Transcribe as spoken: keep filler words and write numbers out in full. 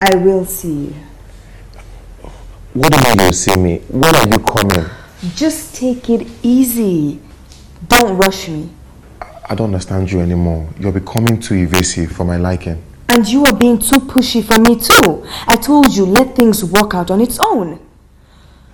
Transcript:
I will see you. What do you mean you'll see me? When are you coming? Just take it easy. Don't rush me. I don't understand you anymore. You're becoming too evasive for my liking. And you are being too pushy for me too. I told you, let things work out on its own.